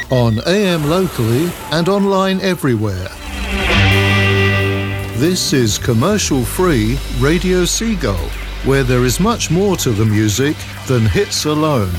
on AM locally and online everywhere. This is commercial-free Radio Seagull, where there is much more to the music than hits alone.